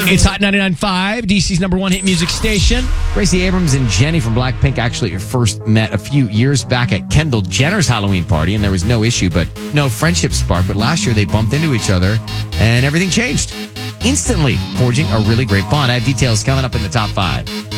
It's Hot 99.5, DC's number one hit music station. Gracie Abrams and Jenny from Blackpink actually first met a few years back at Kendall Jenner's Halloween party, and there was no issue, but no friendship spark. But last year they bumped into each other, and everything changed. Instantly forging a really great bond. I have details coming up in the top 5.